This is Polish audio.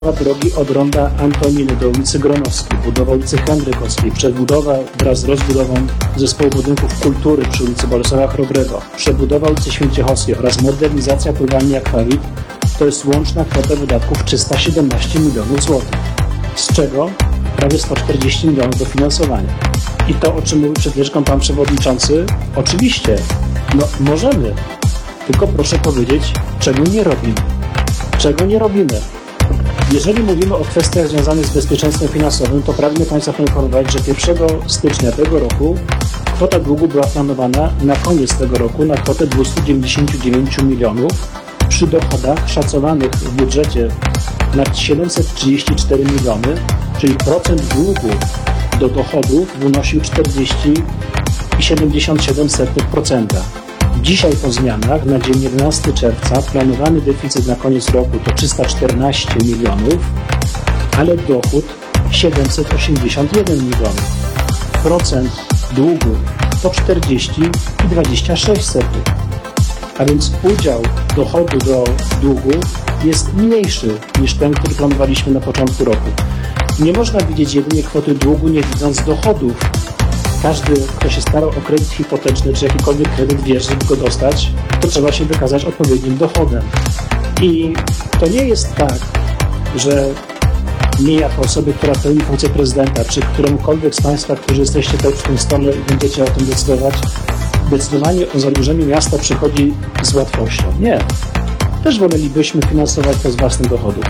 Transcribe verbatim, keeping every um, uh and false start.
drogi od ronda Antoniny do ulicy Gronowskiej, budowa ulicy Henrykowskiej, przebudowa wraz z rozbudową zespołu budynków kultury przy ulicy Bolesława Chrobrego, przebudowa ulicy Święciechowskiej oraz modernizacja pływalni Akwawit to jest łączna kwota wydatków trzysta siedemnaście milionów złotych, z czego prawie sto czterdzieści milionów dofinansowania. I to, o czym mówił przed chwileczką pan przewodniczący, oczywiście, no możemy, tylko proszę powiedzieć, czego nie robimy. Czego nie robimy? Jeżeli mówimy o kwestiach związanych z bezpieczeństwem finansowym, to pragnę Państwa poinformować, że pierwszego stycznia tego roku kwota długu była planowana na koniec tego roku na kwotę dwieście dziewięćdziesiąt dziewięć milionów przy dochodach szacowanych w budżecie na siedemset trzydzieści cztery miliony, czyli procent długu do dochodów wynosił czterdzieści przecinek siedemdziesiąt siedem procent. Dzisiaj po zmianach na dzień jedenastego czerwca planowany deficyt na koniec roku to trzysta czternaście milionów, ale dochód siedemset osiemdziesiąt jeden milionów. Procent długu to czterdzieści i dwadzieścia sześć setnych. A więc udział dochodu do długu jest mniejszy niż ten, który planowaliśmy na początku roku. Nie można widzieć jedynie kwoty długu, nie widząc dochodów. Każdy, kto się starał o kredyt hipoteczny, czy jakikolwiek kredyt wie, żeby go dostać, to trzeba się wykazać odpowiednim dochodem. I to nie jest tak, że mnie jako osoby, która pełni funkcję prezydenta, czy któremukolwiek z Państwa, którzy jesteście tutaj przy tym stole i będziecie o tym decydować, decydowanie o zadłużeniu miasta przychodzi z łatwością. Nie. Też wolelibyśmy finansować to z własnych dochodów.